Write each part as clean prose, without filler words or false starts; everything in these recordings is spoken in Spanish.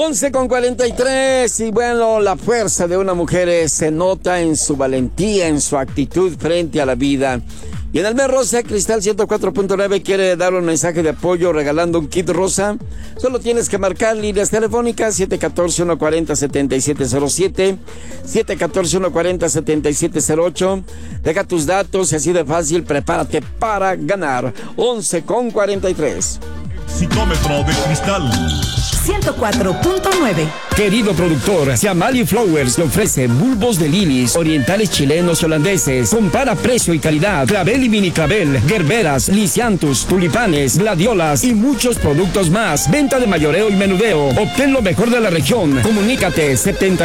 11:43 y bueno, la fuerza de una mujer se nota en su valentía, en su actitud frente a la vida. Y en el mes rosa, Cristal 104.9 quiere dar un mensaje de apoyo regalando un kit rosa. Solo tienes que marcar líneas telefónicas 714-140-7707, 714-140-7708. Deja tus datos y así de fácil prepárate para ganar. 11:43. Citómetro de Cristal 104.9. Querido productor, Siamali Flowers te ofrece bulbos de lilies, orientales chilenos y holandeses. Compara precio y calidad. Clavel y mini clavel, gerberas, lisianthus, tulipanes, gladiolas y muchos productos más. Venta de mayoreo y menudeo. Obtén lo mejor de la región. Comunícate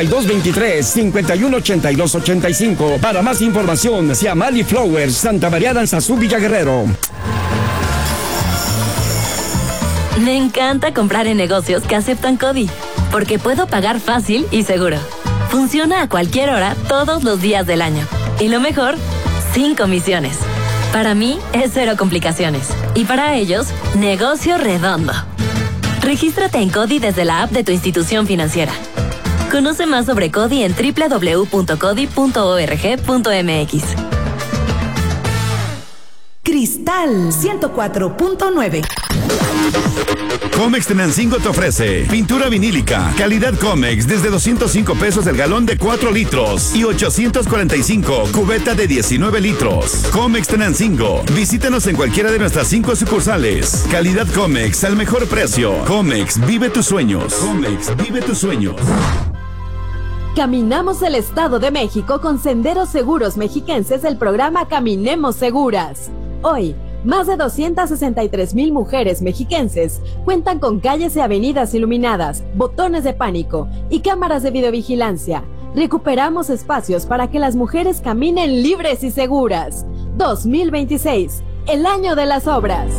7223-518285. Para más información, Siamali Flowers, Santa María de Alzazú, Villa Guerrero. Me encanta comprar en negocios que aceptan CODI, porque puedo pagar fácil y seguro. Funciona a cualquier hora, todos los días del año. Y lo mejor, sin comisiones. Para mí, es cero complicaciones. Y para ellos, negocio redondo. Regístrate en CODI desde la app de tu institución financiera. Conoce más sobre CODI en www.codi.org.mx. Cristal 104.9. Comex Tenancingo te ofrece pintura vinílica, calidad Comex desde 205 pesos el galón de 4 litros y 845 cubeta de 19 litros. Comex Tenancingo, visítanos en cualquiera de nuestras 5 sucursales. Calidad Comex al mejor precio. Comex, vive tus sueños. Comex, vive tus sueños. Caminamos el Estado de México con Senderos Seguros Mexiquenses del programa Caminemos Seguras. Hoy, más de 263,000 mujeres mexiquenses cuentan con calles y avenidas iluminadas, botones de pánico y cámaras de videovigilancia. Recuperamos espacios para que las mujeres caminen libres y seguras. 2026, el año de las obras.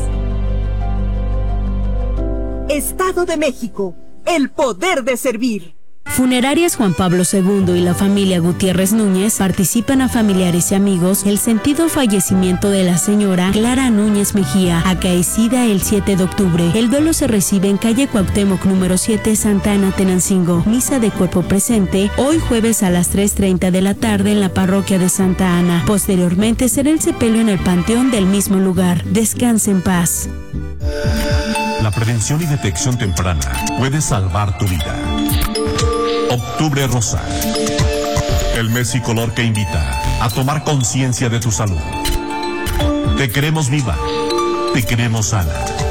Estado de México, el poder de servir. Funerarias Juan Pablo II y la familia Gutiérrez Núñez participan a familiares y amigos el sentido fallecimiento de la señora Clara Núñez Mejía, acaecida el 7 de octubre. El duelo se recibe en calle Cuauhtémoc número 7, Santa Ana, Tenancingo. Misa de cuerpo presente hoy jueves a las 3:30 de la tarde en la parroquia de Santa Ana. Posteriormente será el sepelio en el panteón del mismo lugar. Descanse en paz. La prevención y detección temprana puede salvar tu vida. Octubre Rosa, el mes y color que invita a tomar conciencia de tu salud. Te queremos viva, te queremos sana.